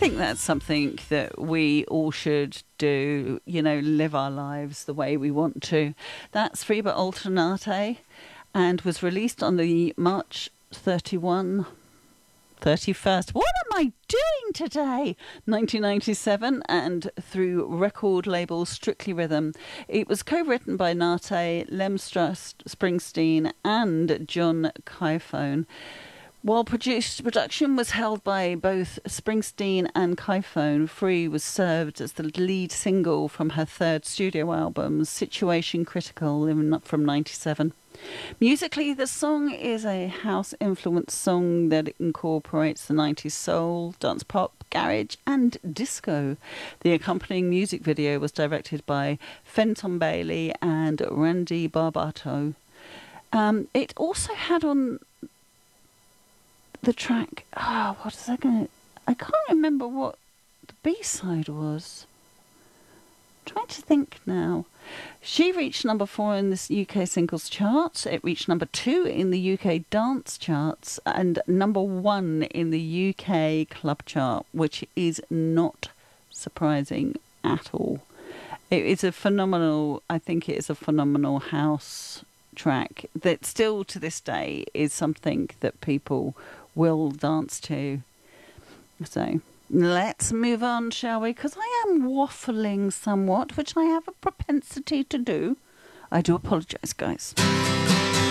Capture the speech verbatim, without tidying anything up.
think that's something that we all should do, you know, live our lives the way we want to. That's Freeba Alternate and was released on the March thirty-first, thirty-first. What am I doing today? nineteen ninety-seven, and through record label Strictly Rhythm. It was co-written by Nate, Lem Struss, Springsteen and John Kyphone. While produced, production was held by both Springsteen and Kyphone, Free was served as the lead single from her third studio album, Situation Critical, from ninety-seven. Musically, the song is a house-influenced song that incorporates the nineties soul, dance pop, garage and disco. The accompanying music video was directed by Fenton Bailey and Randy Barbato. Um, it also had on the track, oh, what is that going to... I can't remember what the B-side was. I'm trying to think now. She reached number four in the U K singles chart. It reached number two in the U K dance charts and number one in the U K club chart, which is not surprising at all. It is a phenomenal, I think it is a phenomenal house track that still to this day is something that people will dance to. So let's move on, shall we? Because I am waffling somewhat, which I have a propensity to do. I do apologise, guys.